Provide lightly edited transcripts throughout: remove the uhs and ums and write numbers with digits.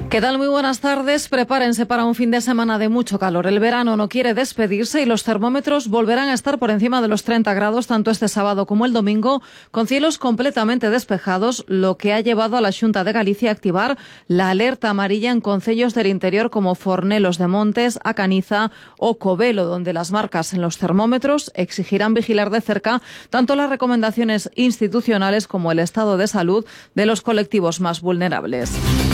¿Qué tal? Muy buenas tardes. Prepárense para un fin de semana de mucho calor. El verano no quiere despedirse y los termómetros volverán a estar por encima de los 30 grados tanto este sábado como el domingo, con cielos completamente despejados, lo que ha llevado a la Xunta de Galicia a activar la alerta amarilla en concellos del interior como Fornelos de Montes, A Caniza o Covelo, donde las marcas en los termómetros exigirán vigilar de cerca tanto las recomendaciones institucionales como el estado de salud de los colectivos más vulnerables.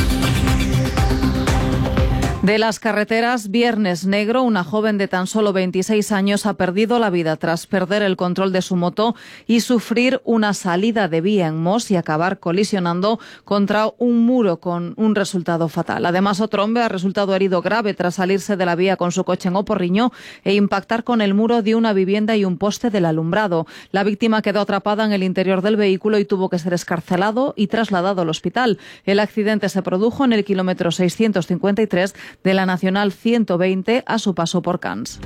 De las carreteras, viernes negro, una joven de tan solo 26 años ha perdido la vida tras perder el control de su moto y sufrir una salida de vía en Mos y acabar colisionando contra un muro con un resultado fatal. Además, otro hombre ha resultado herido grave tras salirse de la vía con su coche en Oporriño e impactar con el muro de una vivienda y un poste del alumbrado. La víctima quedó atrapada en el interior del vehículo y tuvo que ser excarcelado y trasladado al hospital. El accidente se produjo en el kilómetro 653 de la Nacional 120 a su paso por Cans.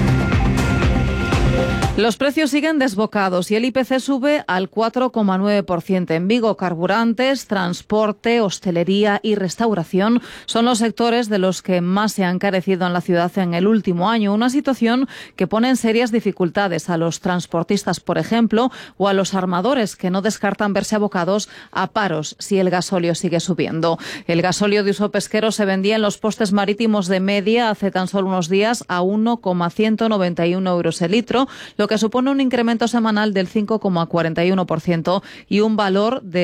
Los precios siguen desbocados y el IPC sube al 4,9%. En Vigo, carburantes, transporte, hostelería y restauración son los sectores de los que más se han encarecido en la ciudad en el último año. Una situación que pone en serias dificultades a los transportistas, por ejemplo, o a los armadores, que no descartan verse abocados a paros si el gasóleo sigue subiendo. El gasóleo de uso pesquero se vendía en los postes marítimos de media hace tan solo unos días a 1,191 euros el litro, lo que supone un incremento semanal del 5,41% y un valor de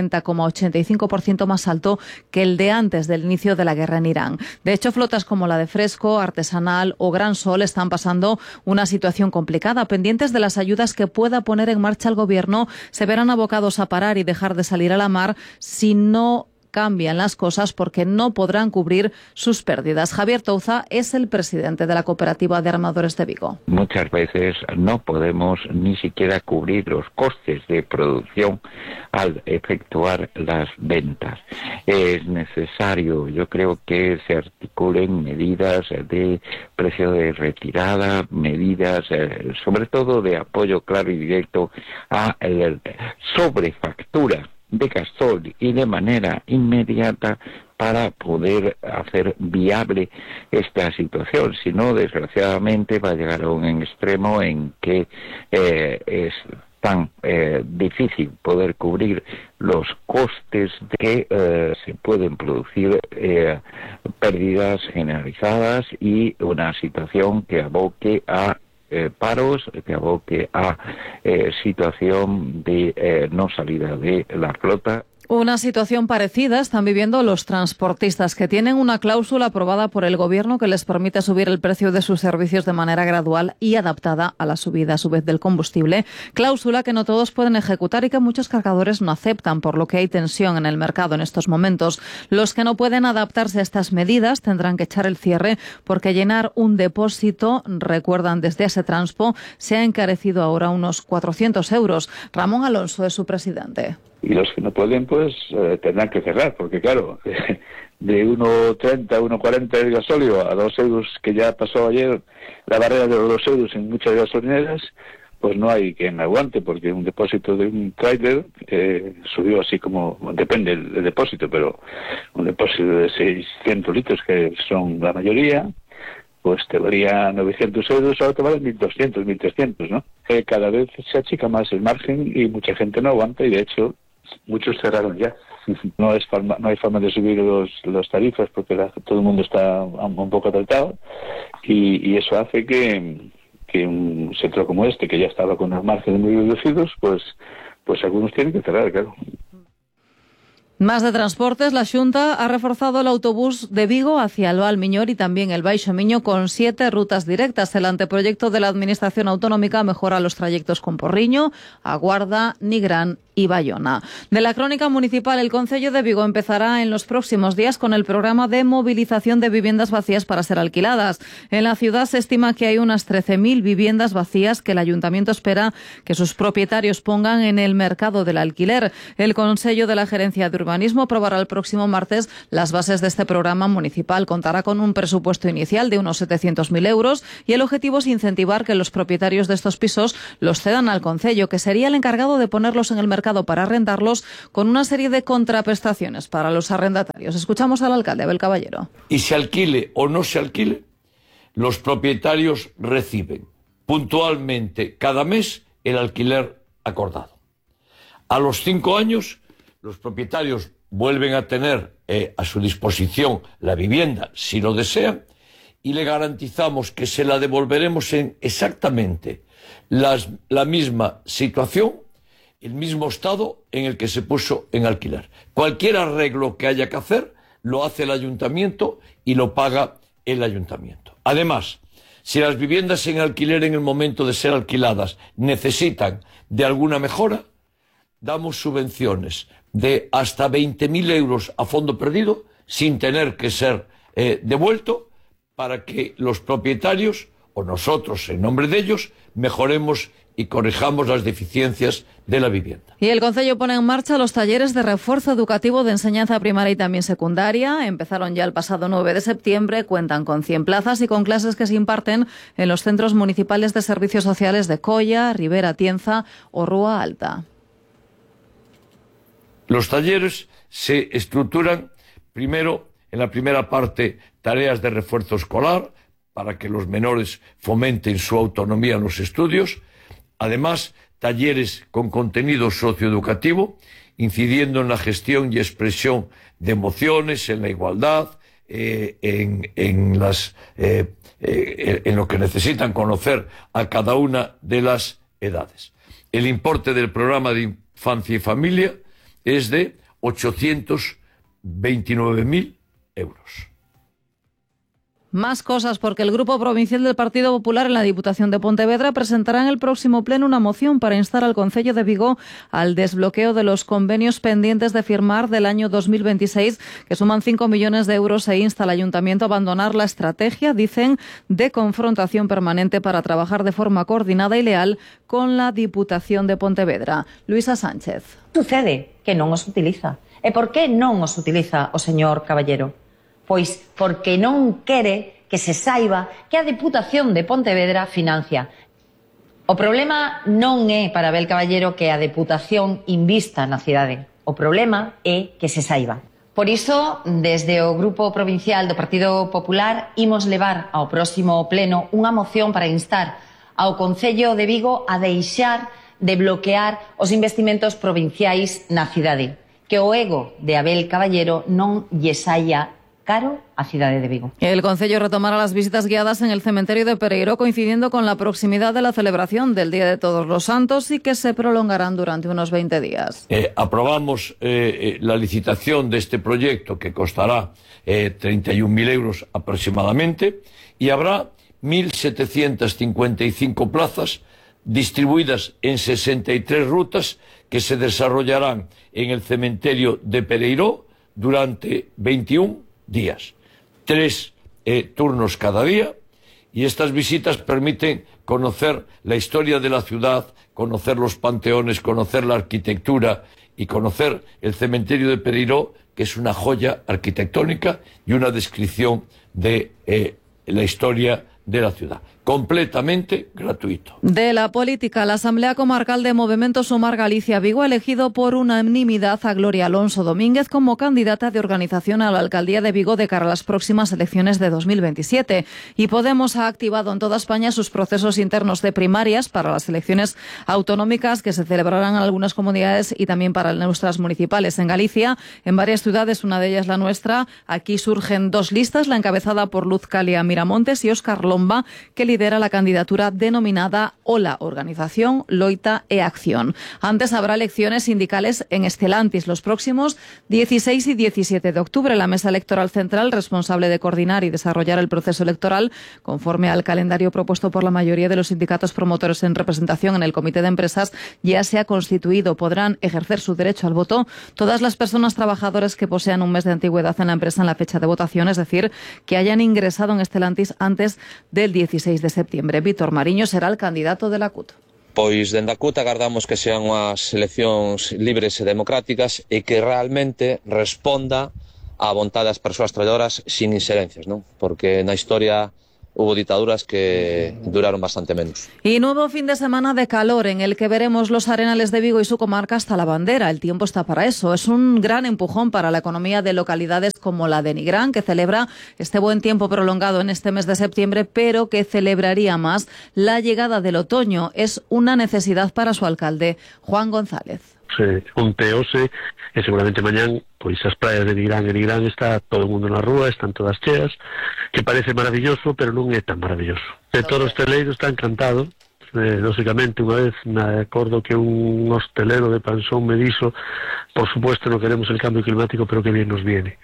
70,85% más alto que el de antes del inicio de la guerra en Irán. De hecho, flotas como la de Fresco, Artesanal o Gran Sol están pasando una situación complicada. Pendientes de las ayudas que pueda poner en marcha el Gobierno, se verán abocados a parar y dejar de salir a la mar si no cambian las cosas, porque no podrán cubrir sus pérdidas. Javier Touza es el presidente de la Cooperativa de Armadores de Vigo. Muchas veces no podemos ni siquiera cubrir los costes de producción al efectuar las ventas. Es necesario, yo creo, que se articulen medidas de precio de retirada, medidas sobre todo de apoyo claro y directo a la sobrefactura de gasol y de manera inmediata para poder hacer viable esta situación. Si no, desgraciadamente va a llegar a un extremo en que es tan difícil poder cubrir los costes que se pueden producir pérdidas generalizadas y una situación que aboque a paros, que aboque a situación de no salida de la flota. Una situación parecida están viviendo los transportistas, que tienen una cláusula aprobada por el Gobierno que les permite subir el precio de sus servicios de manera gradual y adaptada a la subida a su vez del combustible, cláusula que no todos pueden ejecutar y que muchos cargadores no aceptan, por lo que hay tensión en el mercado en estos momentos. Los que no pueden adaptarse a estas medidas tendrán que echar el cierre porque llenar un depósito, recuerdan desde ese Transpo, se ha encarecido ahora unos 400 euros. Ramón Alonso es su presidente. Y los que no pueden, pues tendrán que cerrar, porque claro, de 1,30, 1,40 el gasóleo a 2 euros, que ya pasó ayer la barrera de los 2 euros en muchas gasolineras, pues no hay quien aguante, porque un depósito de un tráiler subió así como, depende del depósito, pero un depósito de 600 litros, que son la mayoría, pues te valía 900 euros, ahora te vale 1.200, 1.300, ¿no? Cada vez se achica más el margen y mucha gente no aguanta, y de hecho muchos cerraron ya. No hay forma de subir los tarifas porque todo el mundo está un poco atentado, y eso hace que un sector como este, que ya estaba con los márgenes muy reducidos, pues algunos tienen que cerrar, claro. Más de transportes, la Xunta ha reforzado el autobús de Vigo hacia el Val Miñor y también el Baixo Miño con 7 rutas directas. El anteproyecto de la Administración Autonómica mejora los trayectos con Porriño, A Guarda, Nigrán y Bayona. De la crónica municipal, el Concello de Vigo empezará en los próximos días con el programa de movilización de viviendas vacías para ser alquiladas. En la ciudad se estima que hay unas 13.000 viviendas vacías que el Ayuntamiento espera que sus propietarios pongan en el mercado del alquiler. El Consello de la Gerencia de Urbanismo aprobará el próximo martes las bases de este programa municipal. Contará con un presupuesto inicial de unos 700.000 euros y el objetivo es incentivar que los propietarios de estos pisos los cedan al Concello, que sería el encargado de ponerlos en el mercado mercado para arrendarlos, con una serie de contraprestaciones para los arrendatarios. Escuchamos al alcalde Abel Caballero. Y se alquile o no se alquile, los propietarios reciben puntualmente cada mes el alquiler acordado. A los 5 años, los propietarios vuelven a tener a su disposición la vivienda, si lo desean, y le garantizamos que se la devolveremos en exactamente la misma situación, el mismo estado en el que se puso en alquiler. Cualquier arreglo que haya que hacer, lo hace el ayuntamiento y lo paga el ayuntamiento. Además, si las viviendas en alquiler en el momento de ser alquiladas necesitan de alguna mejora, damos subvenciones de hasta 20.000 euros a fondo perdido, sin tener que ser devuelto, para que los propietarios, o nosotros en nombre de ellos, mejoremos y corrijamos las deficiencias de la vivienda. Y el Concello pone en marcha los talleres de refuerzo educativo de enseñanza primaria y también secundaria. Empezaron ya el pasado 9 de septiembre, cuentan con 100 plazas y con clases que se imparten en los centros municipales de servicios sociales de Colla, Ribera Tienza o Rúa Alta. Los talleres se estructuran primero, en la primera parte, tareas de refuerzo escolar para que los menores fomenten su autonomía en los estudios. Además, talleres con contenido socioeducativo, incidiendo en la gestión y expresión de emociones, en la igualdad, en lo que necesitan conocer a cada una de las edades. El importe del programa de infancia y familia es de 829.000 euros. Más cosas, porque el Grupo Provincial del Partido Popular en la Diputación de Pontevedra presentará en el próximo pleno una moción para instar al Concello de Vigo al desbloqueo de los convenios pendientes de firmar del año 2026, que suman 5 millones de euros, e insta al Ayuntamiento a abandonar la estrategia, dicen, de confrontación permanente para trabajar de forma coordinada y leal con la Diputación de Pontevedra. Luisa Sánchez. Sucede que non os utiliza. E por que non os utiliza o señor Caballero? Pois porque non quere que se saiba que a Deputación de Pontevedra financia. O problema non é para Abel Caballero que a Deputación invista na cidade. O problema é que se saiba. Por iso, desde o Grupo Provincial do Partido Popular, imos levar ao próximo pleno unha moción para instar ao Concello de Vigo a deixar de bloquear os investimentos provinciais na cidade. Que o ego de Abel Caballero non lle saia caro a cidade de Vigo. El Concello retomará las visitas guiadas en el cementerio de Pereiró, coincidiendo con la proximidad de la celebración del Día de Todos los Santos y que se prolongarán durante unos 20 días. Aprobamos la licitación de este proyecto, que costará 31.000 euros aproximadamente, y habrá 1.755 plazas distribuidas en 63 rutas que se desarrollarán en el cementerio de Pereiró durante 21 días, 3 turnos cada día, y estas visitas permiten conocer la historia de la ciudad, conocer los panteones, conocer la arquitectura y conocer el cementerio de Pereiró, que es una joya arquitectónica y una descripción de la historia de la ciudad. Completamente gratuito. De la política, la Asamblea Comarcal de Movimiento Sumar Galicia Vigo ha elegido por unanimidad a Gloria Alonso Domínguez como candidata de organización a la alcaldía de Vigo de cara a las próximas elecciones de 2027. Y Podemos ha activado en toda España sus procesos internos de primarias para las elecciones autonómicas que se celebrarán en algunas comunidades y también para nuestras municipales. En Galicia, en varias ciudades, una de ellas la nuestra, aquí surgen 2 listas, la encabezada por Luz Calia Miramontes y Óscar Lomba, que lidera la candidatura denominada OLA, Organización, Loita e Acción. Antes habrá elecciones sindicales en Estelantis los próximos 16 y 17 de octubre. La Mesa Electoral Central, responsable de coordinar y desarrollar el proceso electoral, conforme al calendario propuesto por la mayoría de los sindicatos promotores en representación en el Comité de Empresas, ya se ha constituido. Podrán ejercer su derecho al voto todas las personas trabajadoras que posean un mes de antigüedad en la empresa en la fecha de votación, es decir, que hayan ingresado en Estelantis antes del 16 de septiembre. Víctor Mariño será el candidato de la CUT. Pois dende a CUT agardamos que sean unhas eleccións libres e democráticas e que realmente responda á vontade das persoas traballadoras sin inserencias, non? Porque na historia hubo dictaduras que duraron bastante menos. Y nuevo fin de semana de calor en el que veremos los arenales de Vigo y su comarca hasta la bandera. El tiempo está para eso. Es un gran empujón para la economía de localidades como la de Nigrán, que celebra este buen tiempo prolongado en este mes de septiembre, pero que celebraría más la llegada del otoño. Es una necesidad para su alcalde, Juan González. Junteose e seguramente mañán pois as praias de Nigrán. En Nigrán está todo o mundo na rúa, están todas cheas, que parece maravilloso, pero non é tan maravilloso. De todos os hosteleiros está encantado. Lógicamente, unha vez me acordo que un hostelero de Pansón me dixo, por supuesto non queremos el cambio climático, pero que bien nos viene.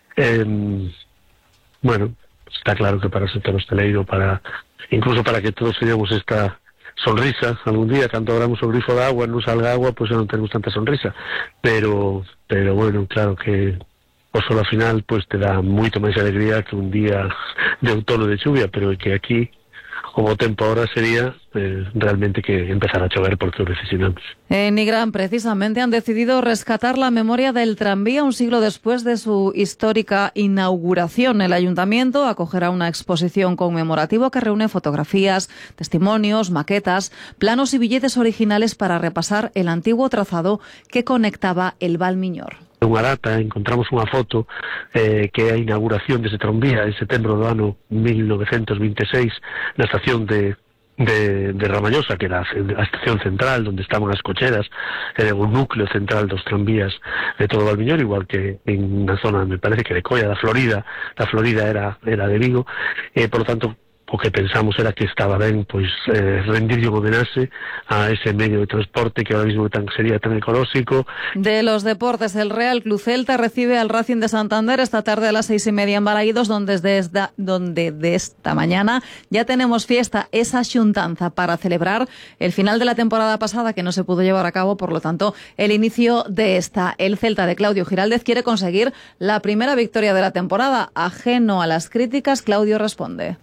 Bueno, está claro que para o sector hosteleiro, incluso para que todos teñamos esta sonrisa, algún día, cando abramos o grifo de agua, non salga agua, pois non tenemos tanta sonrisa, pero bueno, claro que o sol ao final pois te dá moito máis alegría que un día de outono de chuvia, pero que aquí o bo tempo ahora sería realmente que empezar a chover porque lo necesitamos. En Nigrán, precisamente, han decidido rescatar la memoria del tranvía un siglo después de su histórica inauguración. El ayuntamiento acogerá una exposición conmemorativa que reúne fotografías, testimonios, maquetas, planos y billetes originales para repasar el antiguo trazado que conectaba el Val Miñor. Unha data, encontramos unha foto que é a inauguración dese tranvía en setembro do ano 1926 na estación de Ramallosa, que era a estación central onde estaban as cocheras, era o núcleo central dos tranvías de todo o Valmiñor, igual que en na zona, me parece que de Coia, da Florida era de Vigo, por lo tanto o que pensamos era que estaba ben pois rendirlle un homenaxe a ese medio de transporte que ahora mismo sería tan ecolóxico. De los deportes, el Real Club Celta recibe al Racing de Santander esta tarde a las 6:30 en Balaídos, donde de esta mañana ya tenemos fiesta, esa xuntanza para celebrar el final de la temporada pasada que no se pudo llevar a cabo, por lo tanto el inicio de esta. El Celta de Claudio Giraldez quiere conseguir la primera victoria de la temporada. Ajeno a las críticas, Claudio responde.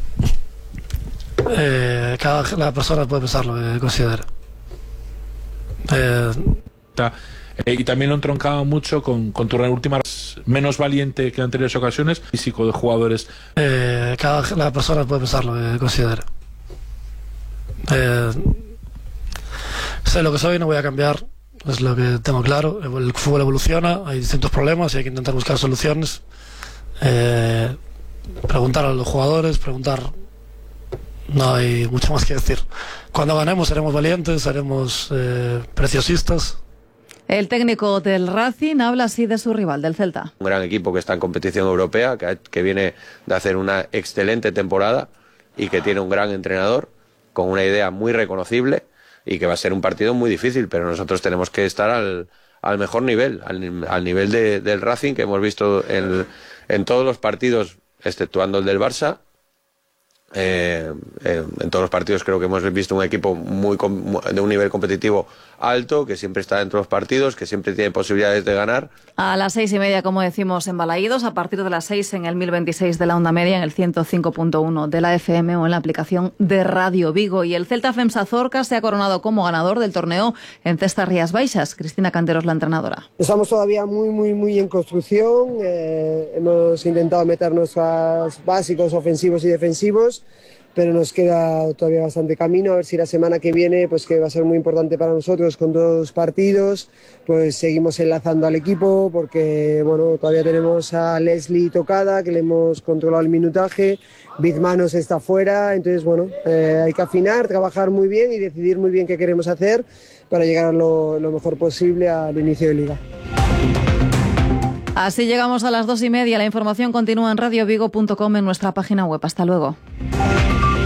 La persona puede pensar lo que considera. Y también lo entroncaba mucho con tu última, menos valiente que en anteriores ocasiones, físico de jugadores. La persona puede pensar lo que considera. Sé lo que soy, no voy a cambiar, es lo que tengo claro. El fútbol evoluciona, hay distintos problemas y hay que intentar buscar soluciones. Preguntar a los jugadores, no hay mucho más que decir. Cuando ganemos seremos valientes, seremos preciosistas. El técnico del Racing habla así de su rival, del Celta. Un gran equipo que está en competición europea, que viene de hacer una excelente temporada y que tiene un gran entrenador con una idea muy reconocible y que va a ser un partido muy difícil, pero nosotros tenemos que estar al mejor nivel, al nivel del Racing que hemos visto en todos los partidos, exceptuando el del Barça. En todos los partidos creo que hemos visto un equipo de un nivel competitivo alto, que siempre está dentro de los partidos, que siempre tiene posibilidades de ganar. A las 6:30, como decimos, en Balaídos, a partir de las 6 en el 1026 de la onda media, en el 105.1 de la FM o en la aplicación de Radio Vigo. Y el Celta FEMSA Zorca se ha coronado como ganador del torneo en Cestas Rías Baixas. Cristina Canteros, la entrenadora. Estamos todavía muy en construcción. Hemos intentado meter nuestros básicos ofensivos y defensivos, pero nos queda todavía bastante camino. A ver si la semana que viene, pues que va a ser muy importante para nosotros con 2 partidos, pues seguimos enlazando al equipo, porque bueno, todavía tenemos a Leslie tocada, que le hemos controlado el minutaje, Bizmanos está fuera, entonces bueno, hay que afinar, trabajar muy bien y decidir muy bien qué queremos hacer para llegar lo mejor posible al inicio de liga. Así llegamos a las 2:30. La información continúa en radiovigo.com, en nuestra página web. Hasta luego.